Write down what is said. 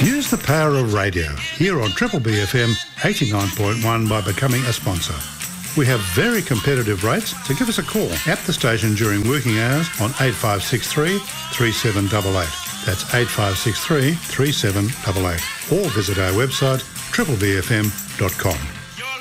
Use the power of radio here on Triple B FM 89.1 by becoming a sponsor. We have very competitive rates, so give us a call at the station during working hours on 8563 3788. That's 8563 3788. Or visit our website triplebfm.com.